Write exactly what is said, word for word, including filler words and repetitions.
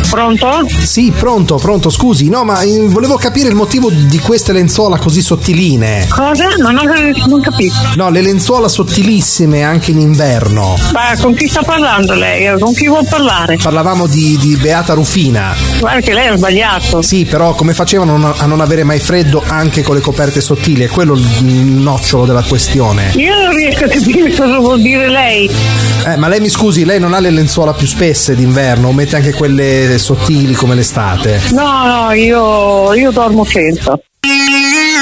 Pronto? Sì, pronto, pronto, scusi, no, ma eh, volevo capire il motivo di queste lenzuola così sottiline. Cosa? Non ho non capito. No, le lenzuola sottilissime anche in inverno. Ma con chi sta parlando lei? Con chi vuol parlare? Parlavamo di, di Beata Rufina. Guarda che lei ha sbagliato. Sì, però come facevano a non avere mai freddo anche con le coperte sottili? È quello il nocciolo della questione. Io non riesco a capire cosa vuol dire lei. Eh, ma lei mi scusi, lei non ha le lenzuola più spesse d'inverno o mette anche quelle sottili come l'estate? No, no, io, io dormo senza.